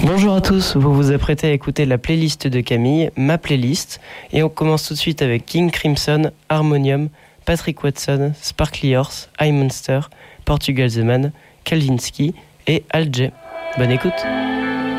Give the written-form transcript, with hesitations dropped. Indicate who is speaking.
Speaker 1: Bonjour à tous, vous vous apprêtez à écouter la playlist de Camille, ma playlist, et on commence tout de suite avec King Crimson, Harmonium, Patrick Watson, Sparkly Horse, I Monster, Portugal The Man, Kaldinsky et Al J. Bonne écoute.